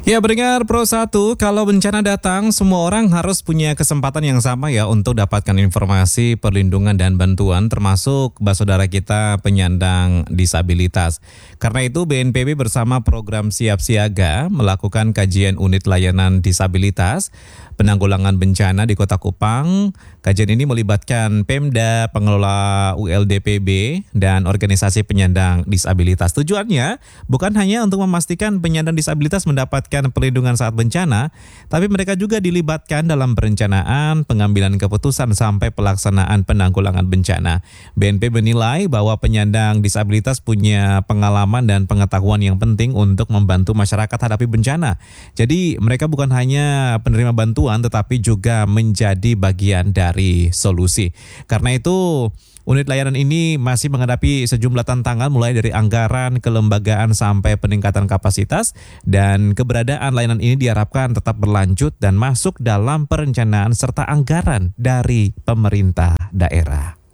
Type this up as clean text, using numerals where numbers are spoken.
Ya, pendengar Pro 1, kalau bencana datang, semua orang harus punya kesempatan yang sama ya untuk dapatkan informasi, perlindungan, dan bantuan, termasuk saudara kita penyandang disabilitas. Karena itu, BNPB bersama program Siap Siaga melakukan kajian unit layanan disabilitas, penanggulangan bencana di Kota Kupang. Kajian ini melibatkan Pemda, pengelola ULDPB, dan organisasi penyandang disabilitas. Tujuannya bukan hanya untuk memastikan penyandang disabilitas mendapatkan perlindungan saat bencana, tapi mereka juga dilibatkan dalam perencanaan, pengambilan keputusan sampai pelaksanaan penanggulangan bencana. BNP menilai bahwa penyandang disabilitas punya pengalaman dan pengetahuan yang penting untuk membantu masyarakat hadapi bencana. Jadi mereka bukan hanya penerima bantuan tetapi juga menjadi bagian dari solusi. Karena itu unit layanan ini masih menghadapi sejumlah tantangan mulai dari anggaran, kelembagaan sampai peningkatan kapasitas, dan keberadaan layanan ini diharapkan tetap berlanjut dan masuk dalam perencanaan serta anggaran dari pemerintah daerah.